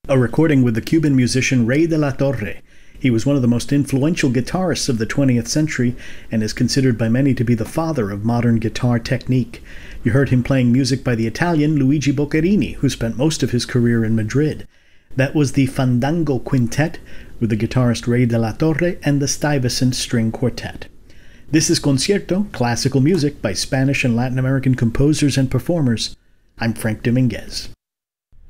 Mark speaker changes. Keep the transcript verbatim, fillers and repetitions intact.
Speaker 1: a recording with the Cuban musician Rey de la Torre. He was one of the most influential guitarists of the twentieth century and is considered by many to be the father of modern guitar technique. You heard him playing music by the Italian Luigi Boccherini, who spent most of his career in Madrid. That was the Fandango Quintet with the guitarist Rey de la Torre and the Stuyvesant String Quartet. This is Concierto, classical music by Spanish and Latin American composers and performers. I'm Frank Dominguez.